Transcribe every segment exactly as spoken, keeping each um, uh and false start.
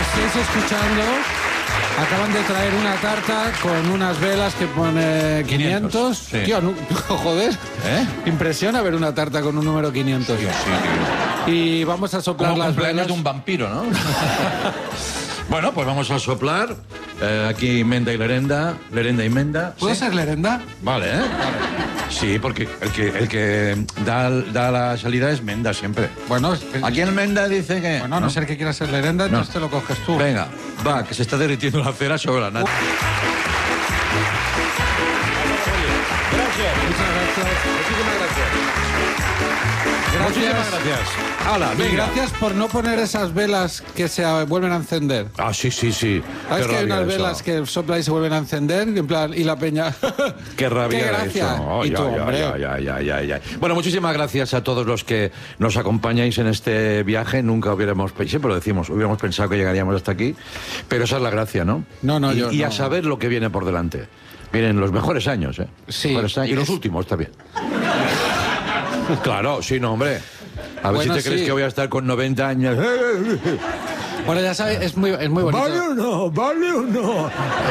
estáis escuchando, acaban de traer una tarta con unas velas que pone quinientos. Sí. Tío, no, joder. ¿Eh? Impresiona ver una tarta con un número quinientos. Sí, sí, tío. Y vamos a soplar Como las cumpleaños velas. de un vampiro, ¿no? Bueno, pues vamos a soplar. Eh, aquí Menda y Lerenda. Lerenda y Menda. ¿Puedo ¿Sí? ser lerenda? Vale, ¿eh? Sí, porque el que, el que da, da la salida es Menda siempre. Bueno, es- Aquí el Menda dice que... bueno, a no ser que quieras ser lerenda, entonces No. te lo coges tú. Venga, va, que se está derritiendo la cera sobre la nata. Gracias. Muchas gracias. Muchísimas gracias. Gracias. Muchísimas gracias. Hala, Y venga. gracias por no poner esas velas que se ah, vuelven a encender. Ah, sí, sí, sí. ¿Sabes Qué que hay rabia unas eso. velas que soplan y se vuelven a encender? En plan, y la peña. Qué rabia ¡Qué era gracia! eso. Ay, Y tú, ay, hombre. ay, ay, ay, ay, ay. Bueno, muchísimas gracias a todos los que nos acompañáis en este viaje. Nunca hubiéramos, pe- siempre lo decimos, hubiéramos pensado que llegaríamos hasta aquí, pero esa es la gracia, ¿no? No, no, y, yo Y a no. saber lo que viene por delante. Vienen los mejores años, ¿eh? Sí. Mejores años. Y los Es- últimos también. Claro, sí, no, hombre. A ver Bueno, si te crees sí. que voy a estar con noventa años. Bueno, ya sabes, es muy, es muy bonito. ¿Vale o no? ¿Vale o no?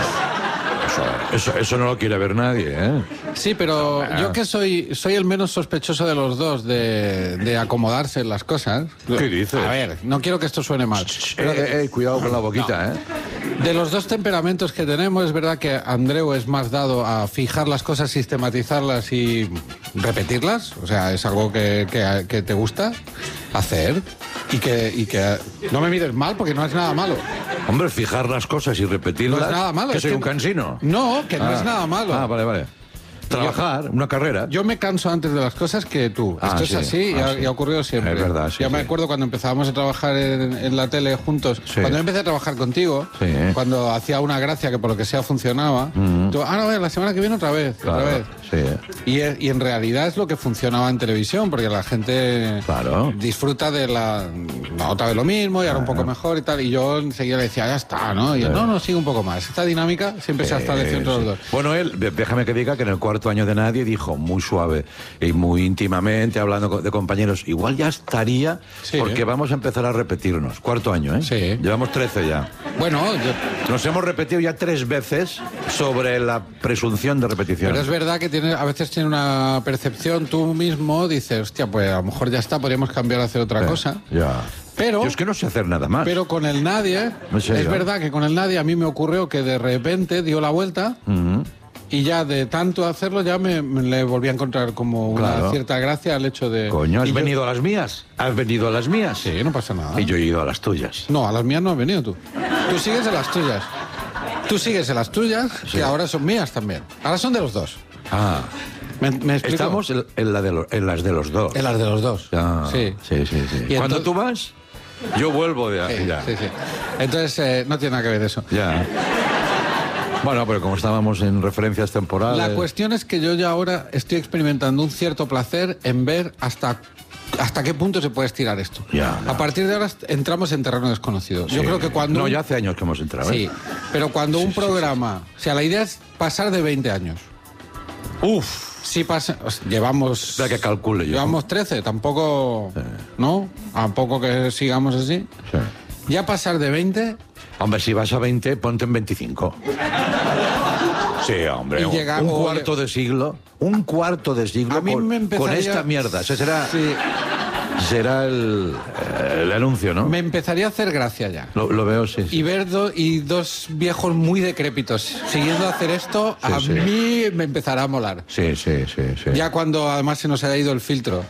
Eso, eso, eso no lo quiere ver nadie, ¿eh? Sí, pero yo que soy soy el menos sospechoso de los dos de, de acomodarse en las cosas. ¿Qué dices? A ver, no quiero que esto suene mal. Eh, eh, eh, cuidado con la boquita, ¿eh? De los dos temperamentos que tenemos, es verdad que Andreu es más dado a fijar las cosas, sistematizarlas y repetirlas. O sea, es algo que, que- que te gusta hacer y que, y que no me mires mal porque no es nada malo. Hombre, fijar las cosas y repetirlas. No es nada malo. ¿Que es soy que- un cansino? No, que no Ah. es nada malo. Ah, vale, vale. Trabajar, una carrera. Yo me canso antes de las cosas que tú. Ah, Esto sí. es así y, Ah, ha, sí. y ha ocurrido siempre. Es verdad, sí, Ya me sí. acuerdo cuando empezábamos a trabajar en, en la tele juntos. Sí. Cuando yo empecé a trabajar contigo, Sí. cuando hacía una gracia que por lo que sea funcionaba, tú, ah, no, a ver, la semana que viene otra vez, Claro, otra vez. sí. Y, es- y en realidad es lo que funcionaba en televisión, porque la gente Claro. disfruta de la... no, otra vez lo mismo y ahora un poco mejor y tal. Y yo enseguida le decía, ya está, ¿no? Y él, no, no, sigue un poco más. Esta dinámica siempre se ha establecido entre Sí, los sí. dos. Bueno, él, de- déjame que diga que en el cuarto año de Nadie dijo muy suave y muy íntimamente, hablando co- de compañeros, igual ya estaría, Sí, porque ¿eh? vamos a empezar a repetirnos. Cuarto año, ¿eh? Sí. Llevamos trece ya. Bueno, yo- Nos hemos repetido ya tres veces sobre la presunción de repetición. pero es verdad que tiene, a veces tiene una percepción, tú mismo dices, hostia, pues a lo mejor ya está, podríamos cambiar a hacer otra Sí, cosa. Ya. Pero, Yo es que no sé hacer nada más. pero con el nadie, ¿En serio? es verdad que con el nadie a mí me ocurrió que de repente dio la vuelta Ujú. y ya de tanto hacerlo ya me, me le volví a encontrar como una Claro. cierta gracia al hecho de... Coño, ¿has y yo- venido a las mías? ¿Has venido a las mías? Sí, no pasa nada. Y yo he ido a las tuyas. No, a las mías no has venido tú. Tú sigues en las tuyas. Tú sigues en las tuyas, que ahora son mías también. Ahora son de los dos. Ah, ¿Me, me explico? estamos en, en la de lo- en las de los dos. En las de los dos. Ah, Sí. sí, sí, sí. Y Cuando entonces- tú vas, yo vuelvo de Sí, ya. sí, sí. Entonces, eh, no tiene nada que ver eso. Ya. Bueno, pero como estábamos en referencias temporales... La cuestión es que yo ya ahora estoy experimentando un cierto placer en ver hasta, hasta qué punto se puede estirar esto. Ya, ya. A partir de ahora entramos en terreno desconocido. Yo Sí. creo que cuando... No, un- ya hace años que hemos entrado. ¿eh? Sí, pero cuando un programa... O sea, la idea es pasar de veinte años. Uf. Si pasa... o sea, llevamos... Espera que calcule yo. Llevamos trece, tampoco... ¿No? Tampoco que sigamos así. Sí. Ya pasar de veinte... Hombre, si vas a veinte, ponte en veinticinco. Sí, hombre. Y un- llega- un o- cuarto de siglo. Un cuarto de siglo A mí con, me empezaría- con esta mierda. Ese será, Sí, será el, el anuncio, ¿no? me empezaría a hacer gracia ya. Lo, lo veo, sí. sí. Y ver do- y dos viejos muy decrépitos siguiendo a hacer esto, Sí, a sí. mí me empezará a molar. Sí, sí, sí, sí. Ya cuando además se nos haya ido el filtro